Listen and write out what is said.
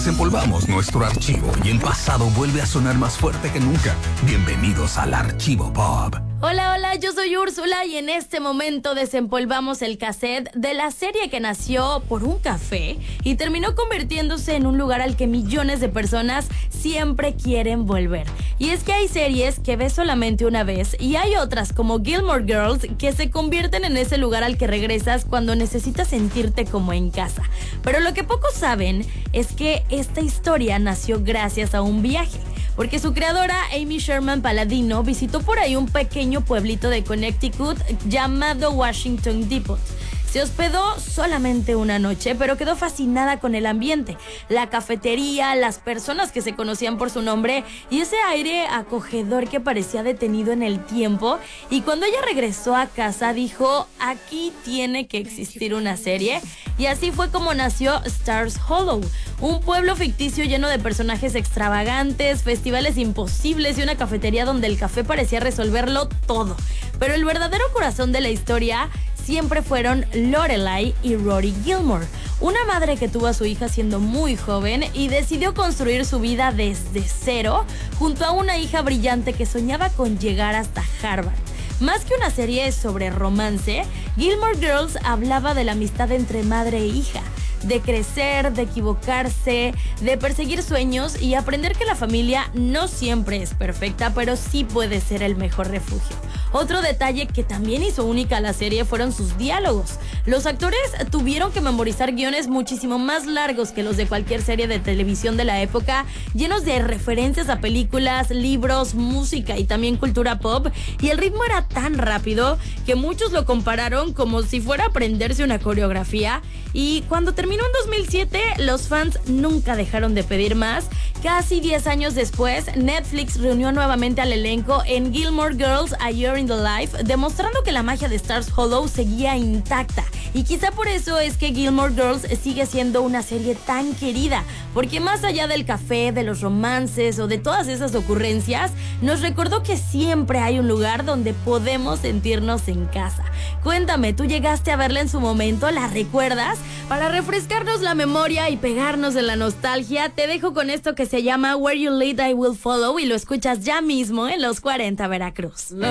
Desempolvamos nuestro archivo y el pasado vuelve a sonar más fuerte que nunca. Bienvenidos al Archivo Pop. Hola, hola, yo soy Úrsula y en este momento desempolvamos el cassette de la serie que nació por un café y terminó convirtiéndose en un lugar al que millones de personas siempre quieren volver. Y es que hay series que ves solamente una vez y hay otras como Gilmore Girls que se convierten en ese lugar al que regresas cuando necesitas sentirte como en casa. Pero lo que pocos saben es que esta historia nació gracias a un viaje. Porque su creadora, Amy Sherman Palladino, visitó por ahí un pequeño pueblito de Connecticut llamado Washington Depot. Se hospedó solamente una noche, pero quedó fascinada con el ambiente, la cafetería, las personas que se conocían por su nombre y ese aire acogedor que parecía detenido en el tiempo. Y cuando ella regresó a casa dijo, aquí tiene que existir una serie. Y así fue como nació Stars Hollow, un pueblo ficticio lleno de personajes extravagantes, festivales imposibles y una cafetería donde el café parecía resolverlo todo. Pero el verdadero corazón de la historia siempre fueron Lorelai y Rory Gilmore, una madre que tuvo a su hija siendo muy joven y decidió construir su vida desde cero junto a una hija brillante que soñaba con llegar hasta Harvard. Más que una serie sobre romance, Gilmore Girls hablaba de la amistad entre madre e hija, de crecer, de equivocarse, de perseguir sueños y aprender que la familia no siempre es perfecta, pero sí puede ser el mejor refugio. Otro detalle que también hizo única la serie fueron sus diálogos. Los actores tuvieron que memorizar guiones muchísimo más largos que los de cualquier serie de televisión de la época, llenos de referencias a películas, libros, música y también cultura pop, y el ritmo era tan rápido que muchos lo compararon como si fuera a aprenderse una coreografía. Y cuando terminó en 2007, los fans nunca dejaron de pedir más. Casi 10 años después, Netflix reunió nuevamente al elenco en Gilmore Girls: A Year in the Life, demostrando que la magia de Stars Hollow seguía intacta. Y quizá por eso es que Gilmore Girls sigue siendo una serie tan querida, porque más allá del café, de los romances o de todas esas ocurrencias, nos recordó que siempre hay un lugar donde podemos sentirnos en casa. Cuéntame, ¿tú llegaste a verla en su momento? ¿La recuerdas? Para refrescarnos la memoria y pegarnos en la nostalgia, te dejo con esto que se llama Where You Lead I Will Follow y lo escuchas ya mismo en Los 40 Veracruz.